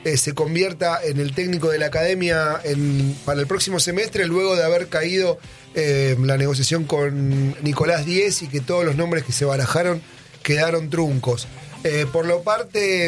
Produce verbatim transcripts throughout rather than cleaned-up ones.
eh, se convierta en el técnico de la academia en, para el próximo semestre, luego de haber caído eh, la negociación con Nicolás Díez y que todos los nombres que se barajaron quedaron truncos. Eh, por lo parte,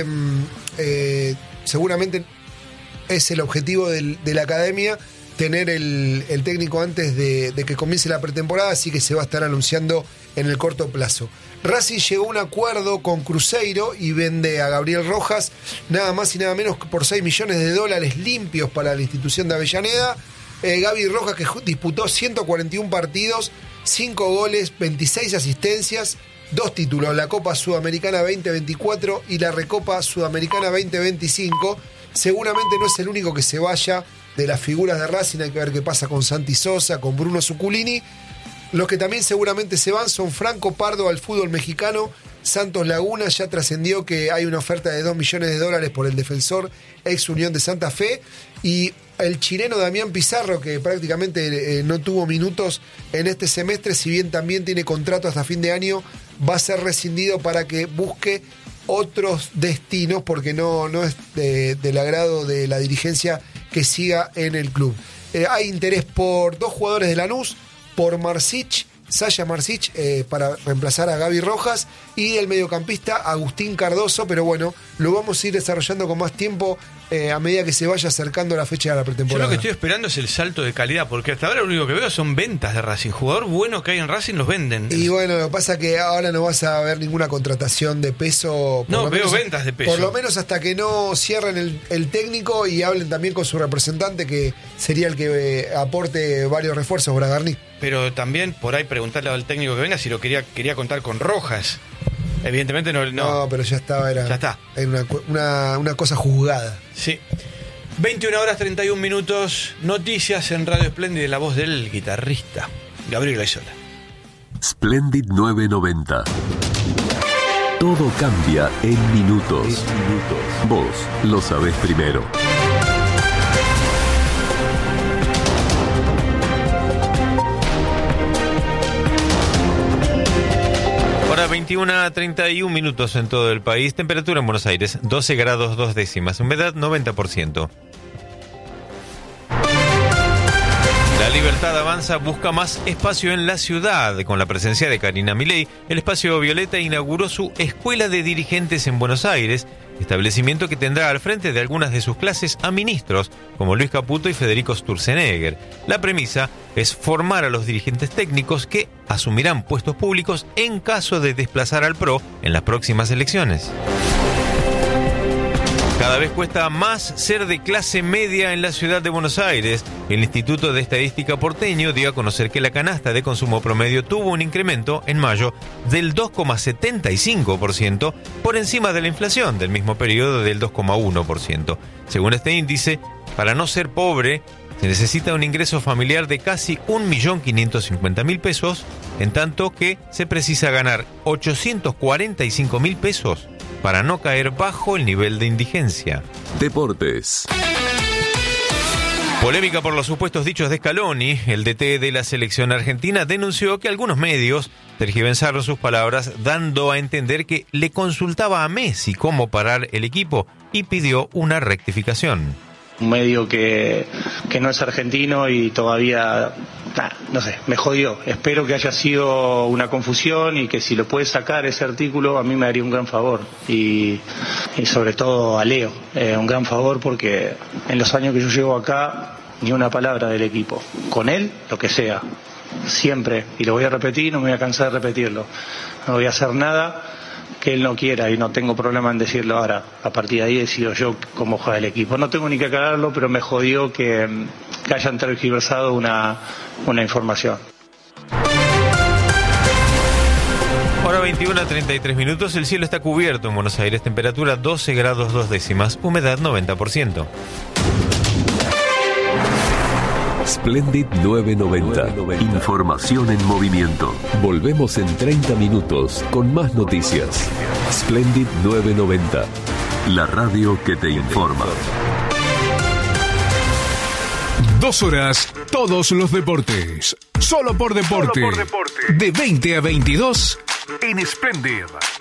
eh, seguramente es el objetivo del, de la academia tener el, el técnico antes de, de que comience la pretemporada, así que se va a estar anunciando en el corto plazo. Racing llegó a un acuerdo con Cruzeiro y vende a Gabriel Rojas nada más y nada menos que por seis millones de dólares limpios para la institución de Avellaneda. Eh, Gaby Rojas, que disputó ciento cuarenta y uno partidos, cinco goles, veintiséis asistencias, dos títulos, la Copa Sudamericana veinte veinticuatro y la Recopa Sudamericana veinte veinticinco. Seguramente no es el único que se vaya de las figuras de Racing, hay que ver qué pasa con Santi Sosa, con Bruno Zuculini. Los que también seguramente se van son Franco Pardo al fútbol mexicano, Santos Laguna ya trascendió que hay una oferta de dos millones de dólares por el defensor ex Unión de Santa Fe, y el chileno Damián Pizarro, que prácticamente eh, no tuvo minutos en este semestre, si bien también tiene contrato hasta fin de año, va a ser rescindido para que busque otros destinos porque no, no es de, del agrado de la dirigencia que siga en el club. Eh, hay interés por dos jugadores de Lanús, por Marsic, Sasha Marsic, eh, para reemplazar a Gaby Rojas, y el mediocampista Agustín Cardoso, pero bueno, lo vamos a ir desarrollando con más tiempo eh, a medida que se vaya acercando la fecha de la pretemporada. Yo lo que estoy esperando es el salto de calidad, porque hasta ahora lo único que veo son ventas de Racing. Jugador bueno que hay en Racing los venden. Y bueno, lo que pasa es que ahora no vas a ver ninguna contratación de peso. Por no, lo veo menos, ventas de peso. Por lo menos hasta que no cierren el, el técnico y hablen también con su representante, que sería el que eh, aporte varios refuerzos, Bragarni. Pero también por ahí preguntarle al técnico que venga si lo quería quería contar con Rojas. Evidentemente no. No, no pero ya estaba, era, ya está. era una, una, una cosa juzgada. Sí. veintiuna horas treinta y un minutos. Noticias en Radio Splendid, la voz del guitarrista Gabriel Aizola. Splendid nueve noventa. Todo cambia en minutos. minutos. Vos lo sabés primero. veintiuna a treinta y un minutos en todo el país. Temperatura en Buenos Aires doce grados dos décimas. Humedad noventa por ciento. La Libertad Avanza busca más espacio en la ciudad. Con la presencia de Karina Milei, el Espacio Violeta inauguró su Escuela de Dirigentes en Buenos Aires, establecimiento que tendrá al frente de algunas de sus clases a ministros como Luis Caputo y Federico Sturzenegger. La premisa es formar a los dirigentes técnicos que asumirán puestos públicos en caso de desplazar al P R O en las próximas elecciones. Cada vez cuesta más ser de clase media en la ciudad de Buenos Aires. El Instituto de Estadística porteño dio a conocer que la canasta de consumo promedio tuvo un incremento en mayo del dos coma setenta y cinco por ciento por encima de la inflación del mismo periodo del dos coma uno por ciento. Según este índice, para no ser pobre, se necesita un ingreso familiar de casi un millón quinientos cincuenta mil pesos, en tanto que se precisa ganar ochocientos cuarenta y cinco mil pesos para no caer bajo el nivel de indigencia. Deportes. Polémica por los supuestos dichos de Scaloni. El D T de la selección argentina denunció que algunos medios tergiversaron sus palabras, dando a entender que le consultaba a Messi cómo parar el equipo y pidió una rectificación. Un medio que, que no es argentino y todavía, nah, no sé, me jodió. Espero que haya sido una confusión y que si lo puede sacar ese artículo a mí me haría un gran favor. Y, y sobre todo a Leo, eh, un gran favor porque en los años que yo llevo acá, ni una palabra del equipo. Con él, lo que sea. Siempre. Y lo voy a repetir, no me voy a cansar de repetirlo. No voy a hacer nada que él no quiera y no tengo problema en decirlo ahora. A partir de ahí decido yo cómo juega el equipo. No tengo ni que aclararlo, pero me jodió que, que hayan tergiversado una, una información. Hora veintiuna a treinta y tres minutos. El cielo está cubierto en Buenos Aires. Temperatura doce grados dos décimas. Humedad noventa por ciento. Splendid nueve noventa. Información en movimiento. Volvemos en treinta minutos con más noticias. Splendid nueve noventa. La radio que te informa. Dos horas, todos los deportes. Solo por deporte. Solo por deporte. De veinte a veintidós en Splendid.